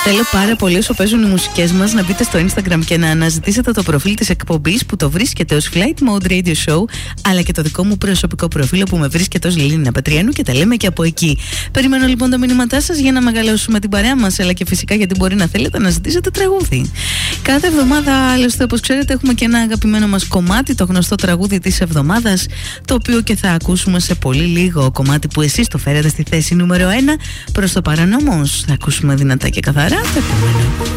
Θέλω πάρα πολύ όσο παίζουν οι μουσικές μας να μπείτε στο Instagram και να αναζητήσετε το προφίλ της εκπομπής που το βρίσκεται ως Flight Mode Radio Show, αλλά και το δικό μου προσωπικό προφίλ που με βρίσκεται ως Λίλινα Πετριάνου και τα λέμε και από εκεί. Περιμένω λοιπόν τα μηνύματά σας για να μεγαλώσουμε την παρέα μας, αλλά και φυσικά γιατί μπορεί να θέλετε να ζητήσετε τραγούδι. Κάθε εβδομάδα, άλλωστε, όπως ξέρετε, έχουμε και ένα αγαπημένο μας κομμάτι, το γνωστό τραγούδι της εβδομάδας, το οποίο και θα ακούσουμε σε πολύ λίγο. Κομμάτι που εσείς το φέρετε στη θέση νούμερο 1. Προς το παρόν όμως θα ακούσουμε δυνατά και καθαρά το επόμενο.